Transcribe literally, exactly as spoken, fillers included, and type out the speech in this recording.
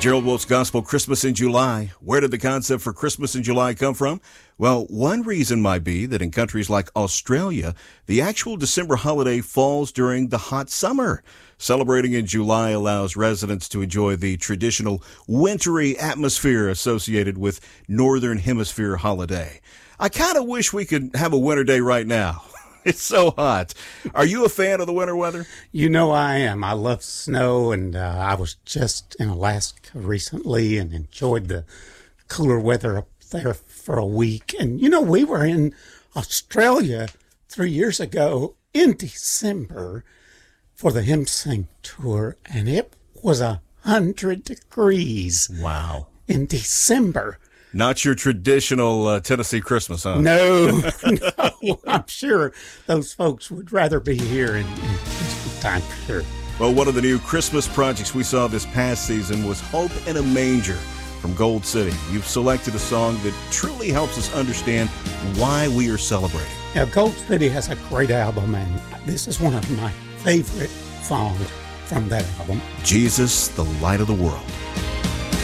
Gerald Wolf's Gospel Christmas in July. Where did the concept for Christmas in July come from? Well, one reason might be that in countries like Australia, the actual December holiday falls during the hot summer. Celebrating in July allows residents to enjoy the traditional wintry atmosphere associated with Northern Hemisphere holiday. I kind of wish we could have a winter day right now. It's so hot. Are you a fan of the winter weather? You know I am. I love snow, and uh, I was just in Alaska recently and enjoyed the cooler weather up there for a week. And, you know, we were in Australia three years ago in December for the Hymn Sing tour, and it was a hundred degrees. Wow. In December. Not your traditional uh, Tennessee Christmas, huh? No, no. I'm sure those folks would rather be here in, in Christmas time for sure. Well, one of the new Christmas projects we saw this past season was Hope in a Manger from Gold City. You've selected a song that truly helps us understand why we are celebrating. Now, Gold City has a great album, and this is one of my favorite songs from that album. Jesus, the Light of the World.